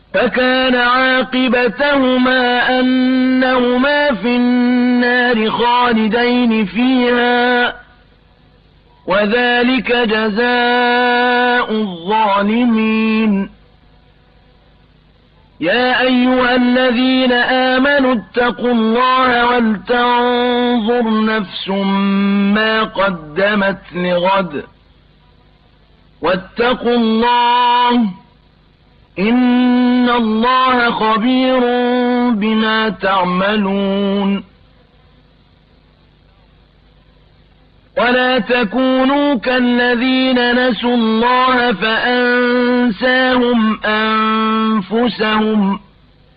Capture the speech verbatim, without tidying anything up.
فكان عاقبتهما أنهما في النار خالدين فيها وذلك جزاء الظالمين. يا أيها الذين آمنوا اتقوا الله ولتنظر نفس ما قدمت لغد واتقوا الله إن الله خبير بما تعملون. ولا تكونوا كالذين نسوا الله فأنساهم أنفسهم